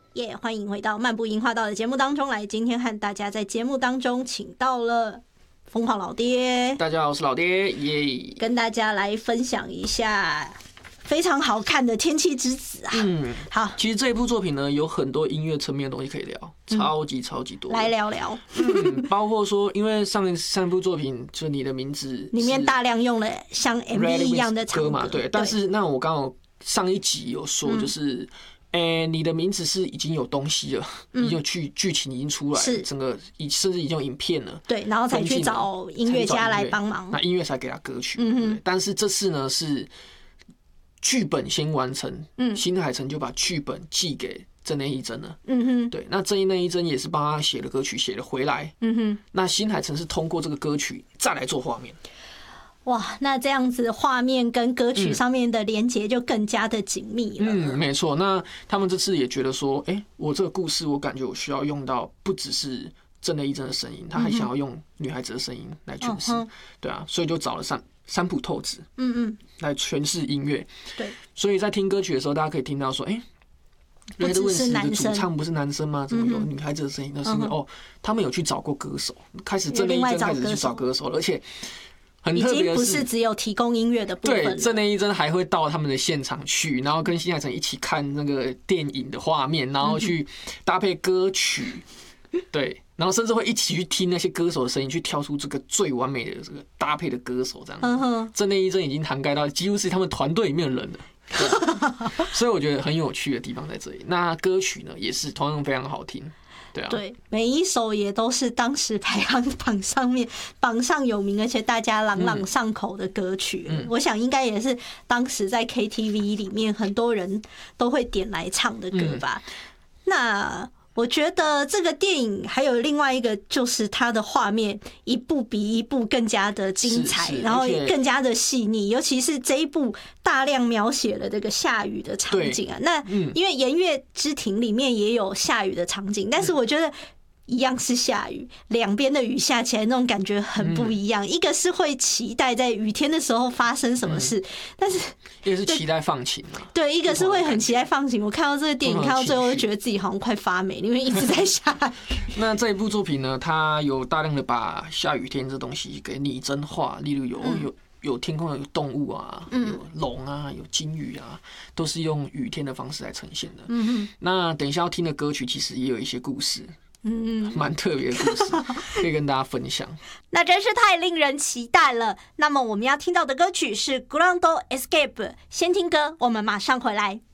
也欢迎回到漫步樱花道的节目当中来。今天和大家在节目当中请到了疯狂老爹， 大家好，我是老爹，耶！ 跟大家来分享一下非常好看的《天气之子》啊。好， 其实这一部作品呢，有很多音乐层面的东西可以聊，超级多。 来聊聊。 包括说，因为上一部作品就《你的名字》 里面大量用了像 MV 一样的唱歌嘛，对。但是那我刚好上一集有说，就是。你的名字是已经有东西了，已经有剧情已经出来了，整个甚至已经有影片了， 对，然后才去找音乐家来帮忙， 那音乐才给他歌曲。但是这次呢是剧本先完成，新海诚就把剧本寄给真内一真了。对，那真内一真也是帮他写了歌曲，写了回来。那新海诚是通过这个歌曲再来做画面。 哇，那这样子画面跟歌曲上面的连结就更加的紧密了。 没错。那他们这次也觉得说，我这个故事我感觉我需要用到不只是真的一真的声音，他还想要用女孩子的声音来诠释。对啊，所以就找了三浦透子，来诠释音乐。 对， 所以在听歌曲的时候，大家可以听到说， 不只是男生， 主唱不是男生吗？怎么有女孩子的声音？那是因为他们有去找过歌手，开始真的一真开始去找歌手，而且。很特别的是， 已经不是只有提供音乐的部分了。 对，真内一真还会到他们的现场去，然后跟新海诚一起看那个电影的画面，然后去搭配歌曲，对，然后甚至会一起去听那些歌手的声音，去挑出这个最完美的这个搭配的歌手，这样子。真内一真已经涵盖到几乎是他们团队里面的人了，所以我觉得很有趣的地方在这里。那歌曲呢，也是同样非常好听。 对，每一首也都是当时排行榜上面榜上有名，而且大家朗朗上口的歌曲。我想应该也是当时在 KTV 里面很多人都会点来唱的歌吧。那我觉得这个电影还有另外一个，就是它的画面一部比一部更加的精彩，然后也更加的细腻，尤其是这一部大量描写了这个下雨的场景啊。那因为《炎月之庭》里面也有下雨的场景，但是我觉得一样是下雨，两边的雨下起来那种感觉很不一样。一个是会期待在雨天的时候发生什么事，但是一个是期待放晴啊。 对，一个是会很期待放晴。我看到这个电影看到最后，就觉得自己好像快发霉，因为一直在下雨。 那这一部作品呢，它有大量的把下雨天这东西给拟真化，例如有天空有动物啊，有龙啊，有金鱼啊，都是用雨天的方式来呈现的。那等一下要听的歌曲其实也有一些故事。蛮特别的故事，可以跟大家分享。 那真是太令人期待了。那么我们要听到的歌曲是《Grand Escape》，先听歌，我们马上回来。